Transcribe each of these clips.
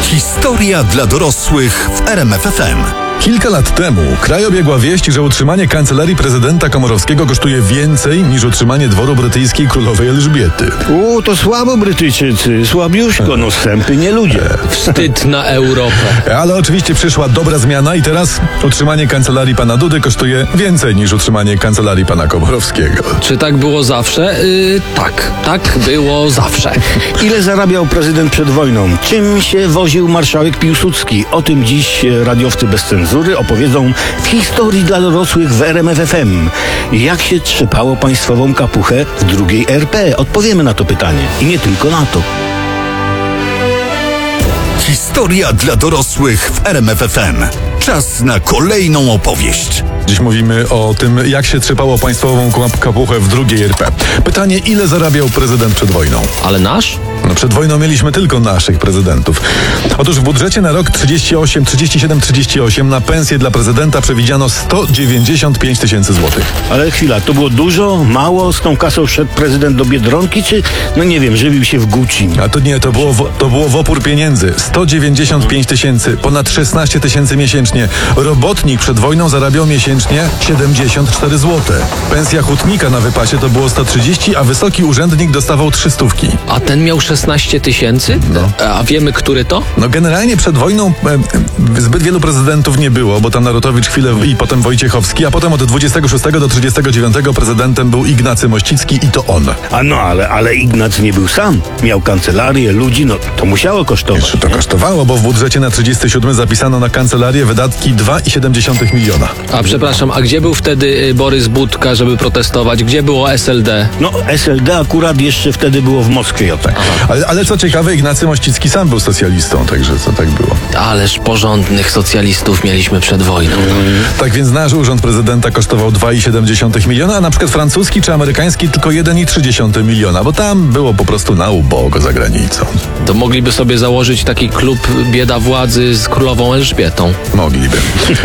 Historia dla dorosłych w RMF FM. Kilka lat temu kraj obiegła wieść, że utrzymanie kancelarii prezydenta Komorowskiego kosztuje więcej niż utrzymanie dworu brytyjskiej królowej Elżbiety. To słabo Brytyjczycy, słabiuszko, sępy nie ludzie. Wstyd na Europę. Ale oczywiście przyszła dobra zmiana i teraz utrzymanie kancelarii pana Dudy kosztuje więcej niż utrzymanie kancelarii pana Komorowskiego. Czy tak było zawsze? Tak było zawsze. Ile zarabiał prezydent przed wojną? Czym się woził marszałek Piłsudski? O tym dziś radiowcy bez cenzury opowiedzą w historii dla dorosłych w RMF FM. Jak się trzepało państwową kapuchę w drugiej RP? Odpowiemy na to pytanie. I nie tylko na to. Historia dla dorosłych w RMF FM. Czas na kolejną opowieść. Dziś mówimy o tym, jak się trzepało państwową kapuchę w drugiej RP. Pytanie, ile zarabiał prezydent przed wojną? Ale nasz? Przed wojną mieliśmy tylko naszych prezydentów. Otóż w budżecie na rok 37-38 na pensję dla prezydenta przewidziano 195 tysięcy złotych. Ale chwila, to było dużo, mało? Z tą kasą szedł prezydent do Biedronki, czy, nie wiem, żywił się w Gucci? A to nie, to było w opór pieniędzy. 195 tysięcy, ponad 16 tysięcy miesięcznie. Robotnik przed wojną zarabiał miesięcznie 74 złote. Pensja hutnika na wypasie to było 130, a wysoki urzędnik dostawał 300. A ten miał 16 tysięcy? No. A wiemy, który to? Generalnie przed wojną zbyt wielu prezydentów nie było, bo tam Narutowicz chwilę i potem Wojciechowski, a potem od 26 do 39 prezydentem był Ignacy Mościcki i to on. Ale Ignacy nie był sam. Miał kancelarię, ludzi, to musiało kosztować. Jeszcze to kosztowało, bo w budżecie na 37 zapisano na kancelarię wydatki 2,7 miliona. A przepraszam, a gdzie był wtedy Borys Budka, żeby protestować? Gdzie było SLD? SLD akurat jeszcze wtedy było w Moskwie. Ale co ciekawe, Ignacy Mościcki sam był socjalistą, także co tak było. Ależ porządnych socjalistów mieliśmy przed wojną. Tak więc nasz urząd prezydenta kosztował 2,7 miliona, a na przykład francuski czy amerykański tylko 1,3 miliona, bo tam było po prostu na ubogo za granicą. To mogliby sobie założyć taki klub bieda władzy z królową Elżbietą. Mogliby.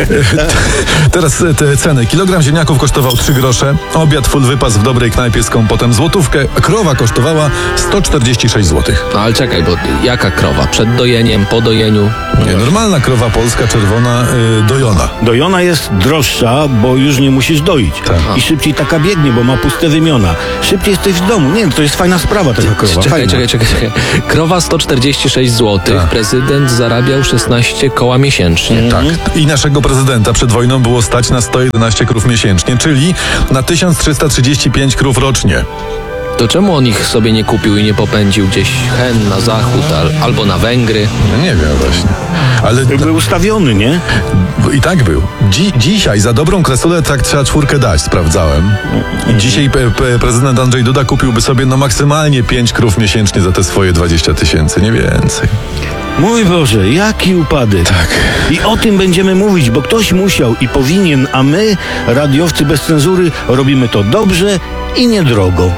Teraz te ceny. Kilogram ziemniaków kosztował 3 grosze, obiad full wypas w dobrej knajpie z kompotem złotówkę, krowa kosztowała 146 zł. Ale czekaj, bo jaka krowa? Przed dojeniem, po dojeniu? Nie, normalna krowa polska, czerwona, dojona. Dojona jest droższa, bo już nie musisz doić. Tak. I szybciej taka biegnie, bo ma puste wymiona. Szybciej jesteś w domu. Nie, to jest fajna sprawa taka krowa. Czekaj. Krowa 146 zł. Tak. Prezydent zarabiał 16 koła miesięcznie. Tak. I naszego prezydenta przed wojną było stać na 111 krów miesięcznie, czyli na 1335 krów rocznie. To czemu on ich sobie nie kupił i nie popędził gdzieś na zachód albo na Węgry? No nie wiem właśnie. Ale Był ustawiony, nie? i tak był. Dzisiaj za dobrą kresulę tak trzeba 4 dać, sprawdzałem. Dzisiaj prezydent Andrzej Duda kupiłby sobie maksymalnie 5 krów miesięcznie za te swoje 20 tysięcy, nie więcej. Mój Boże, jaki upadek. Tak. I o tym będziemy mówić, bo ktoś musiał i powinien, a my, radiowcy bez cenzury, robimy to dobrze i niedrogo.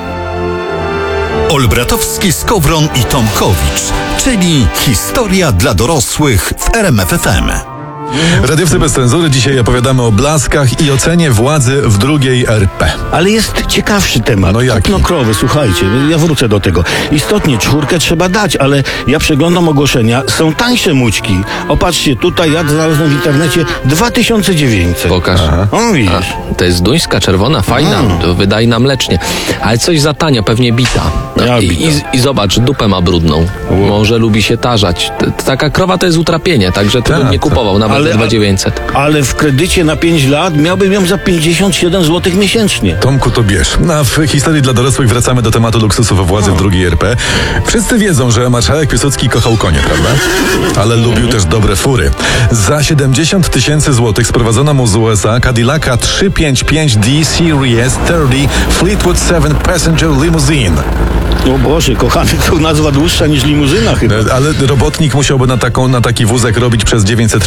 Olbratowski, Skowron i Tomkowicz, czyli historia dla dorosłych w RMF FM. Radiowcy bez cenzury, dzisiaj opowiadamy o blaskach i ocenie władzy w drugiej RP. Ale jest ciekawszy temat. No jaki? Krowy, słuchajcie, ja wrócę do tego. Istotnie 4 trzeba dać, ale ja przeglądam ogłoszenia, są tańsze mućki. Opatrzcie, tutaj ja znalazłem w internecie 2900. Pokaż. O, widzisz. To jest duńska, czerwona, fajna, to wydajna mlecznie. Ale coś za tanio, pewnie bita. I zobacz, dupę ma brudną. Może lubi się tarzać. Taka krowa to jest utrapienie, także to bym nie kupował, nawet za 2900. Ale w kredycie na 5 lat miałbym ją za 57 zł miesięcznie. Tomku, to bierz. A w historii dla dorosłych wracamy do tematu luksusów władzy w drugiej RP. Wszyscy wiedzą, że marszałek Piłsudski kochał konie, prawda? Ale lubił też dobre fury. Za 70 tysięcy złotych sprowadzono mu z USA Cadillaca 355D Series 30 Fleetwood 7 Passenger Limousine. O Boże, kochany, to nazwa dłuższa niż limuzyna chyba. Ale robotnik musiałby na taki wózek robić przez 945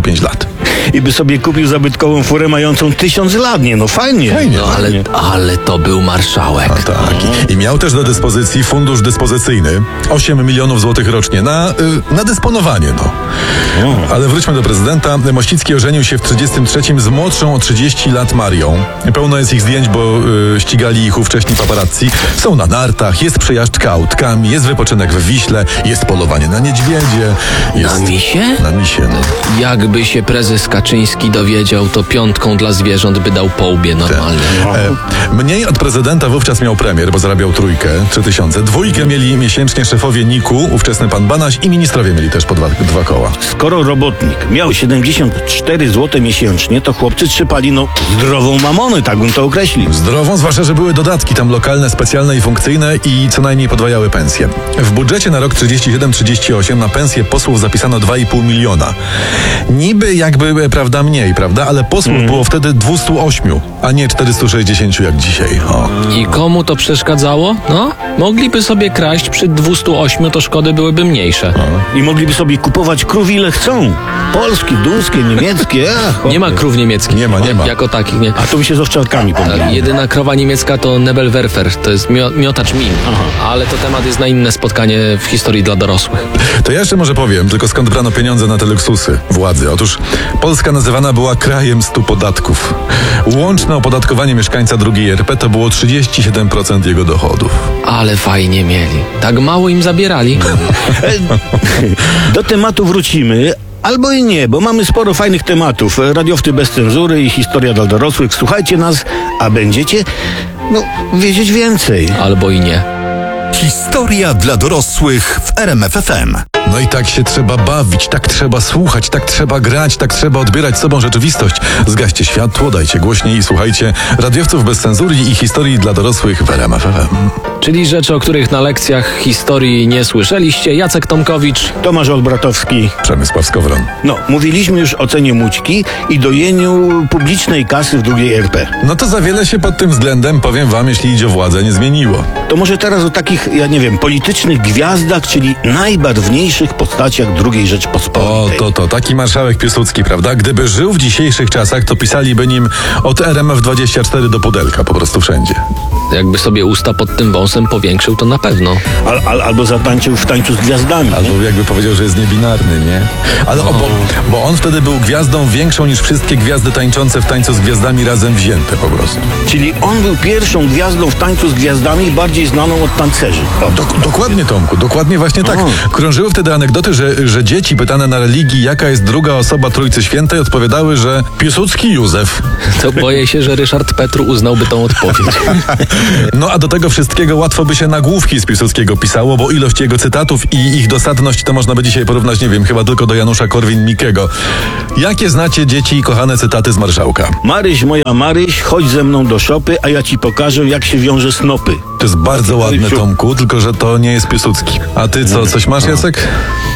25 lat. I by sobie kupił zabytkową furę mającą 1000 lat, nie? No fajnie. Fajnie. No ale to był marszałek. A tak. I miał też do dyspozycji fundusz dyspozycyjny 8 milionów złotych rocznie na dysponowanie. No. Ale wróćmy do prezydenta. Mościcki ożenił się w 1933 z młodszą o 30 lat Marią. Pełno jest ich zdjęć, bo ścigali ich ówcześni paparazzi. Są na nartach, jest przejażdżka autkami, jest wypoczynek w Wiśle, jest polowanie na niedźwiedzie. Jest... Na misie? Na misie, no. Jakby się prezes Kaczyński dowiedział, to 5 dla zwierząt by dał po łbie normalnie. Mniej od prezydenta wówczas miał premier, bo zarabiał 3000. 2 mieli miesięcznie szefowie NIK-u, ówczesny pan Banaś, i ministrowie mieli też po 2 koła. Skoro robotnik miał 74 zł miesięcznie, to chłopcy trzepali zdrową mamonę, tak bym to określił. Zdrową, zwłaszcza, że były dodatki tam lokalne, specjalne i funkcyjne i co najmniej podwajały pensje. W budżecie na rok 37-38 na pensję posłów zapisano 2,5 miliona. Niby jakby, prawda, mniej, prawda? Ale posłów było wtedy 208, a nie 460 jak dzisiaj. O. I komu to przeszkadzało? No, mogliby sobie kraść przy 208, to szkody byłyby mniejsze. I mogliby sobie kupować krów ile chcą. Polskie, duńskie, niemieckie. Nie ma krów niemieckich. Nie ma. Jako takich, nie. A to mi się z owczarkami pomyliło. Jedyna krowa niemiecka to Nebelwerfer, to jest miotacz min. Ale to temat jest na inne spotkanie w historii dla dorosłych. To ja jeszcze może powiem, tylko skąd brano pieniądze na te luksusy władzy. Otóż Polska nazywana była krajem 100 podatków. Łączne opodatkowanie mieszkańca II RP to było 37% jego dochodów. Ale fajnie mieli. Tak mało im zabierali. Do tematu wrócimy. Albo i nie, bo mamy sporo fajnych tematów. Radiowcy bez cenzury i historia dla dorosłych. Słuchajcie nas, a będziecie, wiedzieć więcej. Albo i nie. Historia dla dorosłych w RMF FM. No i tak się trzeba bawić, tak trzeba słuchać, tak trzeba grać, tak trzeba odbierać sobą rzeczywistość. Zgaście światło, dajcie głośniej i słuchajcie radiowców bez cenzury i historii dla dorosłych w RMF FM. Czyli rzeczy, o których na lekcjach historii nie słyszeliście. Jacek Tomkowicz. Tomasz Olbratowski. Przemysław Skowron. Mówiliśmy już o cenie mućki i dojeniu publicznej kasy w II RP. No to za wiele się pod tym względem, powiem wam, jeśli idzie o władzę, nie zmieniło. To może teraz o takich, politycznych gwiazdach, czyli najbarwniejszych postaciach II Rzeczpospolitej. To taki marszałek Piłsudski, prawda? Gdyby żył w dzisiejszych czasach, to pisaliby nim od RMF24 do Pudelka, po prostu wszędzie. Jakby sobie usta pod tym wąsem powiększył, to na pewno. Albo zatańczył w tańcu z gwiazdami. Albo jakby powiedział, że jest niebinarny, nie? Ale bo on wtedy był gwiazdą większą niż wszystkie gwiazdy tańczące w tańcu z gwiazdami razem wzięte po prostu. Czyli on był pierwszą gwiazdą w tańcu z gwiazdami, bardziej znaną od tancerzy. Dokładnie, Tomku, dokładnie właśnie tak. Krążyły wtedy anegdoty, że dzieci pytane na religii, jaka jest druga osoba Trójcy Świętej, odpowiadały, że Piłsudski Józef. To boję się, że Ryszard Petru uznałby tą odpowiedź. No a do tego wszystkiego łatwo by się nagłówki z Piłsudskiego pisało, bo ilość jego cytatów i ich dosadność to można by dzisiaj porównać, nie wiem, chyba tylko do Janusza Korwin-Mikkego. Jakie znacie, dzieci, kochane cytaty z marszałka? Maryś, moja Maryś, chodź ze mną do szopy, a ja ci pokażę, jak się wiąże snopy. To jest bardzo ładne, Tomku, tylko że to nie jest Piłsudski. A ty co, coś masz, Jacek?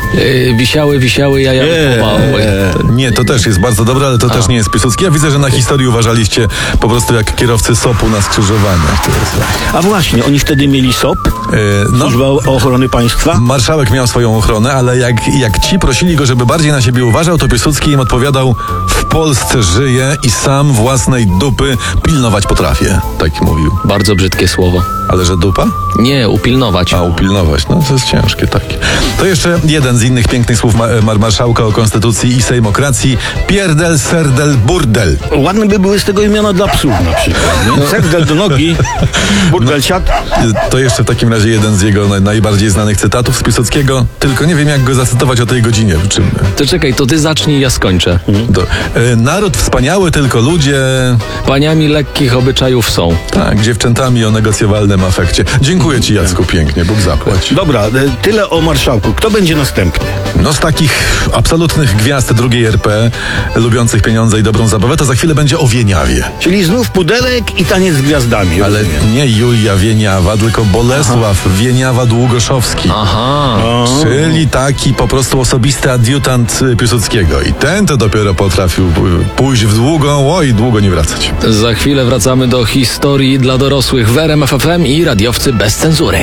Wisiały, jaja wychowały. Nie, to też jest bardzo dobre, ale to też nie jest Piłsudski. Ja widzę, że na historii uważaliście po prostu jak kierowcy SOP-u na skrzyżowaniach. A właśnie, oni wtedy mieli SOP? Służba Ochrony Państwa? Marszałek miał swoją ochronę, ale jak ci prosili go, żeby bardziej na siebie uważał, to Piłsudski im odpowiadał: w Polsce żyję i sam własnej dupy pilnować potrafię. Tak mówił. Bardzo brzydkie słowo. Ale że dupa? Nie, upilnować. A, upilnować. No to jest ciężkie takie. To jeszcze jeden z innych pięknych słów marszałka o konstytucji i sejmokracji. Pierdel, serdel, burdel. Ładne by były z tego imiona dla psów na przykład. Nie? Serdel do nogi, burdel siat. To jeszcze w takim razie jeden z jego najbardziej znanych cytatów z Piłsudskiego. Tylko nie wiem, jak go zacytować o tej godzinie. Czym? To czekaj, to ty zacznij, ja skończę. Naród wspaniały, tylko ludzie... Paniami lekkich obyczajów są. Tak, dziewczętami o negocjowalnym afekcie. Dziękuję ci, Jacku, pięknie. Bóg zapłać. Dobra, tyle o marszałku. Kto będzie następny? No z takich absolutnych gwiazd II RP, lubiących pieniądze i dobrą zabawę, to za chwilę będzie o Wieniawie. Czyli znów Pudelek i taniec z gwiazdami. Ale nie Julia Wieniawa, tylko Bolesław Wieniawa Długoszowski. Aha. Czyli taki po prostu osobisty adiutant Piłsudskiego. I ten to dopiero potrafił pójść w długą, i długo nie wracać. Za chwilę wracamy do historii dla dorosłych w RMF FM i radiowcy bez cenzury.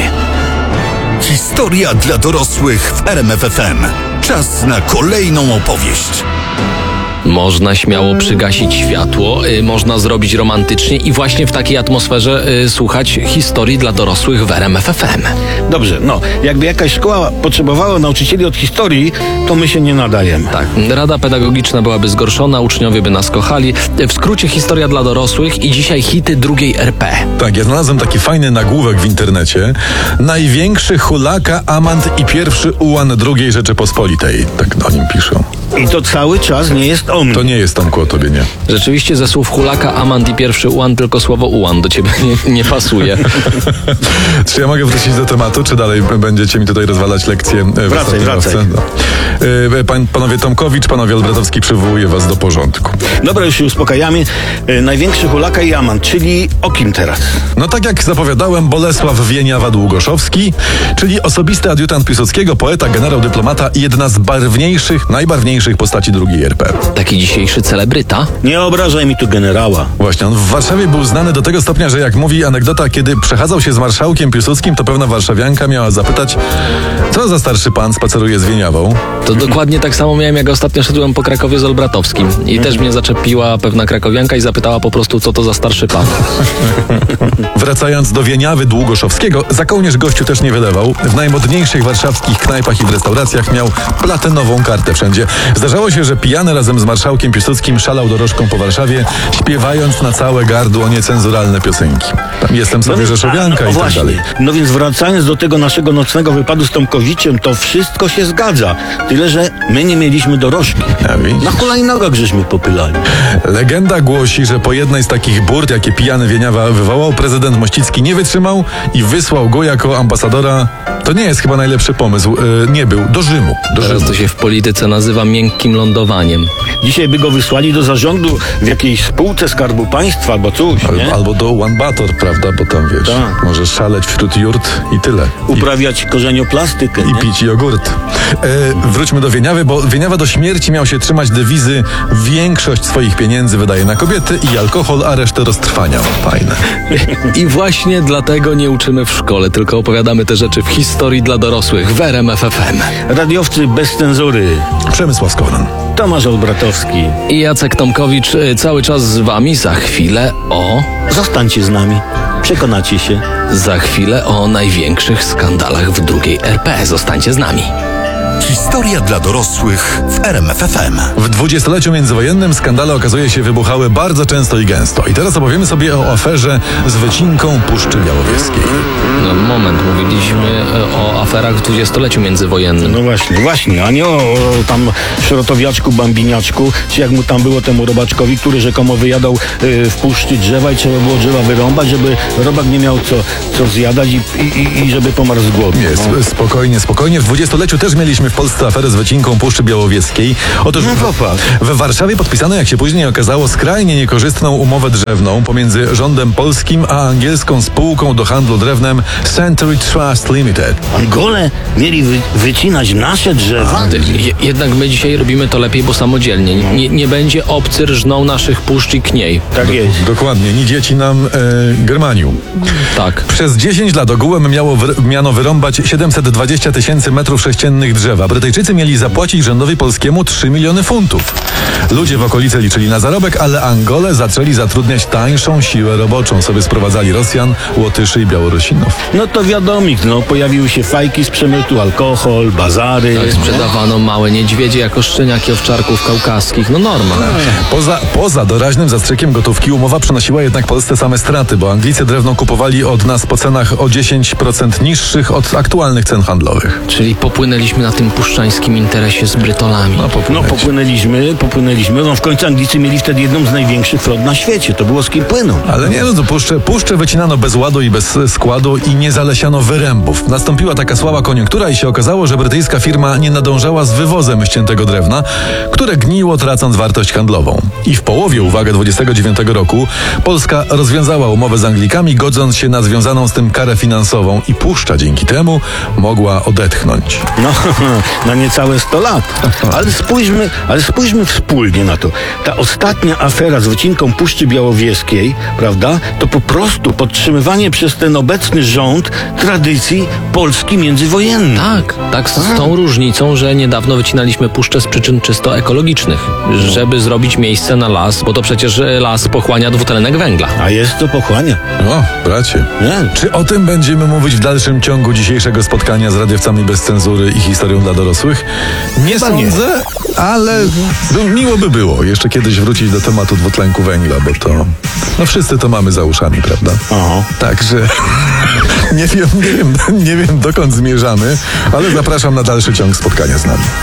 Historia dla dorosłych w RMF FM. Czas na kolejną opowieść. Można śmiało przygasić światło, można zrobić romantycznie i właśnie w takiej atmosferze słuchać historii dla dorosłych w RMF FM. Dobrze, no, jakby jakaś szkoła potrzebowała nauczycieli od historii, to my się nie nadajemy. Tak, rada pedagogiczna byłaby zgorszona, uczniowie by nas kochali. W skrócie historia dla dorosłych i dzisiaj hity drugiej RP. Tak, ja znalazłem taki fajny nagłówek w internecie. Największy hulaka, amant i pierwszy ułan II Rzeczypospolitej. Tak o nim piszą. I to cały czas nie jest o mnie. To nie jest, Tomku, o tobie, nie. Rzeczywiście ze słów hulaka, amant i pierwszy ułan tylko słowo ułan do ciebie nie pasuje. Czy ja mogę wrócić do tematu, czy dalej będziecie mi tutaj rozwalać lekcje? Wracaj. No. Panowie Tomkowicz, panowie Albratowski, przywołuję was do porządku. Dobra, już się uspokajamy. Największy hulaka i amant, czyli o kim teraz? No tak jak zapowiadałem, Bolesław Wieniawa-Długoszowski, czyli osobisty adiutant Piłsudskiego, poeta, generał, dyplomata i jedna z najbarwniejszych postaci II RP. Taki dzisiejszy celebryta. Nie obrażaj mi tu generała. Właśnie, on w Warszawie był znany do tego stopnia, że jak mówi anegdota, kiedy przechadzał się z marszałkiem Piłsudskim, to pewna warszawianka miała zapytać, co za starszy pan spaceruje z Wieniawą? To dokładnie tak samo miałem, jak ostatnio szedłem po Krakowie z Olbratowskim. I też mnie zaczepiła pewna krakowianka i zapytała po prostu, co to za starszy pan. Wracając do Wieniawy Długoszowskiego, za kołnierz gościu też nie wylewał. W najmodniejszych warszawskich knajpach i w restauracjach miał platynową kartę wszędzie. Zdarzało się, że pijany razem z marszałkiem Piłsudskim szalał dorożką po Warszawie, śpiewając na całe gardło niecenzuralne piosenki. Tam jestem sobie rzeszowianka i tak dalej. No więc wracając do tego naszego nocnego wypadu z Tomkowiczem, to wszystko się zgadza. Tyle, że my nie mieliśmy dorożki. Ja widzisz? Na hulajnogach żeśmy popylali. Legenda głosi, że po jednej z takich burd, jakie pijany Wieniawa wywołał, prezydent Mościcki nie wytrzymał i wysłał go jako ambasadora. To nie jest chyba najlepszy pomysł. Nie był. Do Rzymu. Teraz to się w polityce nazywa miękkim lądowaniem. Dzisiaj by go wysłali do zarządu w jakiejś spółce Skarbu Państwa albo coś, nie? Albo do One Bator, prawda? Bo tam wiesz, Tak. możesz szaleć wśród jurt i tyle. Uprawiać korzenioplastykę, I nie? pić jogurt. Wróćmy do Wieniawy, bo Wieniawa do śmierci miał się trzymać dewizy: większość swoich pieniędzy wydaje na kobiety i alkohol, a resztę roztrwania. Fajne. I właśnie dlatego nie uczymy w szkole, tylko opowiadamy te rzeczy w historii dla dorosłych w RMF FM. Radiowcy bez cenzury. Przemysław Skowron. Tomasz Olbratowski. I Jacek Tomkowicz cały czas z wami. Za chwilę Zostańcie z nami. Przekonacie się. Za chwilę o największych skandalach w drugiej RP. Zostańcie z nami. Historia dla dorosłych w RMF FM. W dwudziestoleciu międzywojennym skandale, okazuje się, wybuchały bardzo często i gęsto. I teraz opowiemy sobie o aferze z wycinką Puszczy Białowieskiej. No, moment, mówiliśmy o aferach w dwudziestoleciu międzywojennym. No właśnie, a nie o tam szrotowiaczku, bambiniaczku, czy jak mu tam było temu robaczkowi, który rzekomo wyjadał w puszczy drzewa i trzeba było drzewa wyrąbać, żeby robak nie miał co zjadać i żeby pomarł z głodu. Nie, spokojnie. W dwudziestoleciu też mieliśmy w Polsce aferę z wycinką Puszczy Białowieskiej. Otóż w Warszawie podpisano, jak się później okazało, skrajnie niekorzystną umowę drzewną pomiędzy rządem polskim a angielską spółką do handlu drewnem Century Trust Limited. Angole mieli wycinać nasze drzewa? Jednak my dzisiaj robimy to lepiej, bo samodzielnie. Nie będzie obcy rżnął naszych puszcz i kniej. Tak jest. Dokładnie, ni dzieci nam germaniu. Tak. Przez 10 lat ogółem miano wyrąbać 720 000 metrów sześciennych drzewa. Brytyjczycy mieli zapłacić rządowi polskiemu 3 miliony funtów. Ludzie w okolicy liczyli na zarobek, ale Angole zaczęli zatrudniać tańszą siłę roboczą. Sobie sprowadzali Rosjan, Łotyszy i Białorusinów. No to wiadomik, pojawiły się fajki z przemytu, alkohol, bazary. Tak, sprzedawano małe niedźwiedzie jako szczeniaki owczarków kaukaskich. No norma. Poza doraźnym zastrzykiem gotówki umowa przynosiła jednak Polsce same straty, bo Anglicy drewno kupowali od nas po cenach o 10% niższych od aktualnych cen handlowych. Czyli popłynęliśmy na tym puszczańskim interesie z Brytolami. Popłynęliśmy. W końcu Anglicy mieli wtedy jedną z największych flot na świecie. To było z kim płynąć. Ale nie, to puszcze wycinano bez ładu i bez składu i nie zalesiano wyrębów. Nastąpiła taka słaba koniunktura i się okazało, że brytyjska firma nie nadążała z wywozem ściętego drewna, które gniło, tracąc wartość handlową. I w połowie, uwaga, 29 roku Polska rozwiązała umowę z Anglikami, godząc się na związaną z tym karę finansową i puszcza dzięki temu mogła odetchnąć. na niecałe 100 lat. Ale spójrzmy wspólnie na to. Ta ostatnia afera z wycinką Puszczy Białowieskiej, prawda, to po prostu podtrzymywanie przez ten obecny rząd tradycji Polski międzywojennej. Tak, z tą różnicą, że niedawno wycinaliśmy puszczę z przyczyn czysto ekologicznych, żeby zrobić miejsce na las, bo to przecież las pochłania dwutlenek węgla. A jest to pochłania. O, bracie. Nie. Czy o tym będziemy mówić w dalszym ciągu dzisiejszego spotkania z radiowcami bez cenzury i historią dla dorosłych? Nie Chyba sądzę, ale miło by było jeszcze kiedyś wrócić do tematu dwutlenku węgla, bo to... No wszyscy to mamy za uszami, prawda? Aha. Także nie wiem dokąd zmierzamy, ale zapraszam na dalszy ciąg spotkania z nami.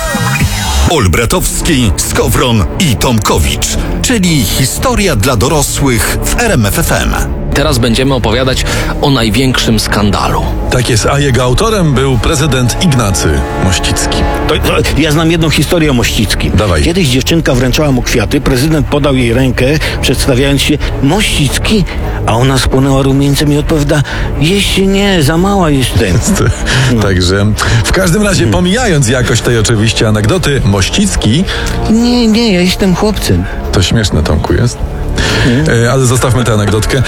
Olbratowski, Skowron i Tomkowicz, czyli historia dla dorosłych w RMF FM. Teraz będziemy opowiadać o największym skandalu. Tak jest, a jego autorem był prezydent Ignacy Mościcki. To ja znam jedną historię o Mościckim. Dawaj. Kiedyś dziewczynka wręczała mu kwiaty, prezydent podał jej rękę, przedstawiając się: Mościcki, a ona spłonęła rumieńcem i odpowiada: jeśli nie, za mała jestem. Także w każdym razie, pomijając jakość tej oczywiście anegdoty, Mościcki... Nie, ja jestem chłopcem. To śmieszne, Tomku, jest. Ale zostawmy tę anegdotkę.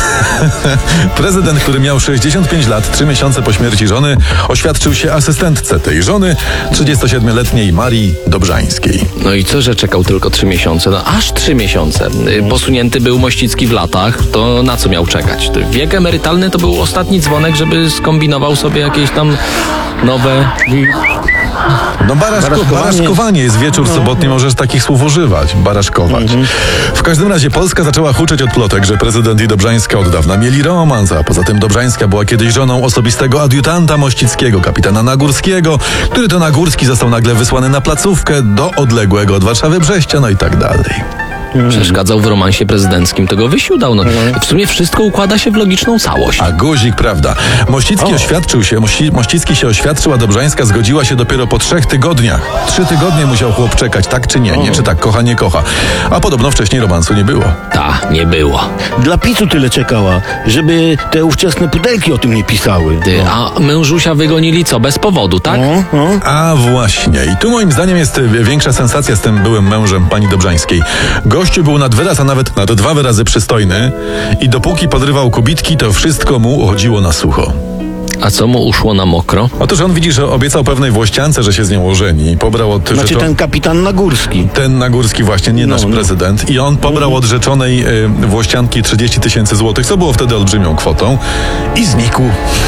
Prezydent, który miał 65 lat, 3 miesiące po śmierci żony, oświadczył się asystentce tej żony, 37-letniej Marii Dobrzańskiej. No i co, że czekał tylko 3 miesiące? No aż 3 miesiące. Posunięty był Mościcki w latach, to na co miał czekać? Wiek emerytalny to był ostatni dzwonek, żeby skombinował sobie jakieś tam nowe... No baraszkowanie jest wieczór sobotni, możesz takich słów używać. Baraszkować. W każdym razie Polska zaczęła huczeć od plotek, że prezydent i Dobrzańska od dawna mieli romans, a poza tym Dobrzańska była kiedyś żoną osobistego adiutanta Mościckiego, kapitana Nagórskiego, który to Nagórski został nagle wysłany na placówkę do odległego od Warszawy Brześcia, no i tak dalej. Przeszkadzał w romansie prezydenckim, to go wysiudał. No, w sumie wszystko układa się w logiczną całość. A guzik, prawda. Mościcki się oświadczył, a Dobrzańska zgodziła się dopiero po 3 tygodniach. 3 tygodnie musiał chłop czekać, tak czy nie, nie czy tak kocha, nie kocha. A podobno wcześniej romansu nie było. Nie było. Dla PiS-u tyle czekała, żeby te ówczesne pudelki o tym nie pisały. A mężusia wygonili co? Bez powodu, tak? A właśnie. I tu moim zdaniem jest większa sensacja z tym byłym mężem pani Dobrzańskiej. Gościu był nad wyraz, a nawet nad 2 wyrazy przystojny i dopóki podrywał kobitki, to wszystko mu uchodziło na sucho. A co mu uszło na mokro? Otóż on, widzisz, obiecał pewnej Włościance, że się z nią ożeni. Pobrał od Znaczy ten kapitan Nagórski. Ten Nagórski właśnie, nie nasz prezydent. I on pobrał od rzeczonej Włościanki 30 000 złotych, co było wtedy olbrzymią kwotą. I znikł.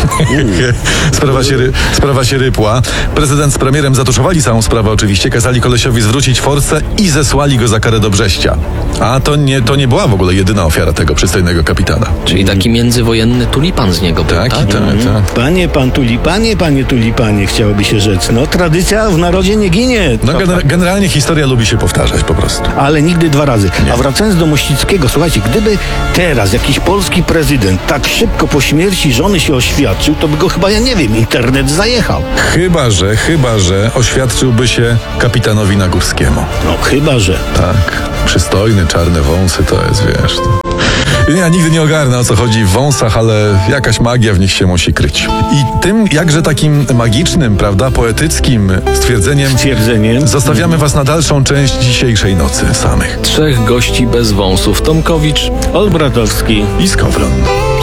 Sprawa się rypła. Prezydent z premierem zatuszowali całą sprawę oczywiście, kazali kolesiowi zwrócić forsę i zesłali go za karę do Brześcia. A to nie była w ogóle jedyna ofiara tego przystojnego kapitana. Czyli taki międzywojenny tulipan z niego był, tak? Tak. Panie tulipanie, chciałoby się rzec. No, tradycja w narodzie nie ginie. No generalnie historia lubi się powtarzać po prostu. Ale nigdy 2 razy. A wracając do Mościckiego, słuchajcie, gdyby teraz jakiś polski prezydent tak szybko po śmierci żony się oświadczył, to by go chyba, ja nie wiem, internet zajechał. Chyba, że oświadczyłby się kapitanowi Nagórskiemu. No, chyba, że. Tak. Przystojny, czarne wąsy to jest, wiesz... Ja nigdy nie ogarnę, o co chodzi w wąsach, ale jakaś magia w nich się musi kryć. I tym jakże takim magicznym, prawda, poetyckim stwierdzeniem zostawiamy was na dalszą część dzisiejszej nocy samych. 3 gości bez wąsów. Tomkowicz, Olbratowski i Skowron.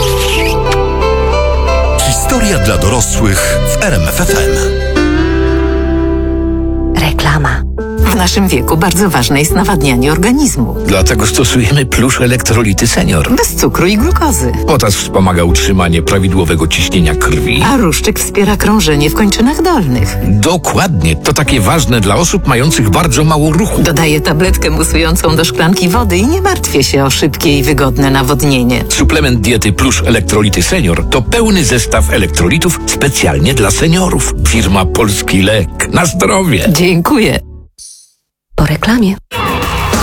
Historia dla dorosłych w RMF FM. Reklama. W naszym wieku bardzo ważne jest nawadnianie organizmu. Dlatego stosujemy Plusz Elektrolity Senior. Bez cukru i glukozy. Potas wspomaga utrzymanie prawidłowego ciśnienia krwi. A ruszczyk wspiera krążenie w kończynach dolnych. Dokładnie. To takie ważne dla osób mających bardzo mało ruchu. Dodaję tabletkę musującą do szklanki wody i nie martwię się o szybkie i wygodne nawodnienie. Suplement diety Plusz Elektrolity Senior to pełny zestaw elektrolitów specjalnie dla seniorów. Firma Polski Lek. Na zdrowie. Dziękuję. Po reklamie.